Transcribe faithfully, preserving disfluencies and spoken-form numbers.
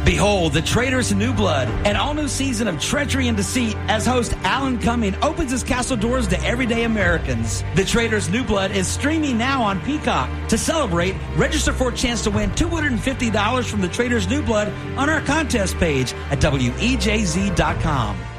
Behold, The Traitors in New Blood, an all-new season of treachery and deceit as host Alan Cumming opens his castle doors to everyday Americans. The Traitors New Blood is streaming now on Peacock. To celebrate, register for a chance to win two hundred fifty dollars from The Traitors New Blood on our contest page at W E J Z dot com.